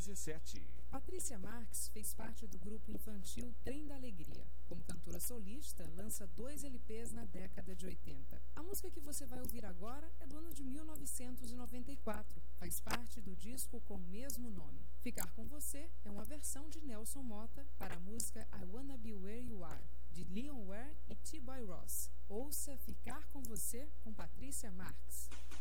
17. Patrícia Marques fez parte do grupo infantil Trem da Alegria. Como cantora solista, lança 2 LPs na década de 80. A música que você vai ouvir agora é do ano de 1994. Faz parte do disco com o mesmo nome. Ficar com Você é uma versão de Nelson Motta para a música I Wanna Be Where You Are, de Leon Ware e T-Boy Ross. Ouça Ficar com Você com Patrícia Marques.